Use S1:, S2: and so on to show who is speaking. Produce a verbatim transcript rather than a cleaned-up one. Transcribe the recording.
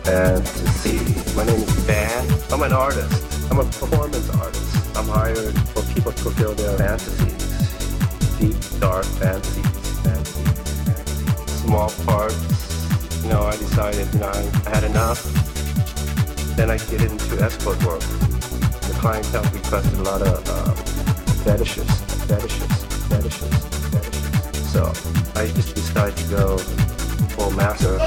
S1: fantasy. My name is Dan. I'm an artist. I'm a performance artist. I'm hired for people to fulfill their fantasies. Deep, dark fantasies. fantasies. Small parts. You know, I decided, you know, I had enough. Then I get into escort work. The clientele requested a lot of um, fetishes, fetishes, fetishes, fetishes. So I just decided to go full master.